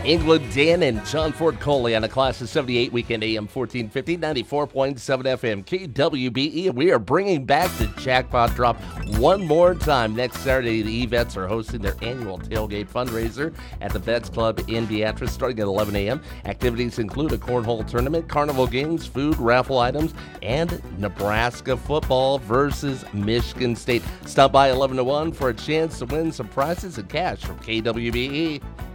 England, Dan, and John Ford Coley on a class of 78 weekend AM 1450, 94.7 FM, KWBE. We are bringing back the jackpot drop one more time. Next Saturday, the Evets are hosting their annual tailgate fundraiser at the Vets Club in Beatrice starting at 11 a.m. Activities include a cornhole tournament, carnival games, food, raffle items, and Nebraska football versus Michigan State. Stop by 11 to 1 for a chance to win some prizes and cash from KWBE.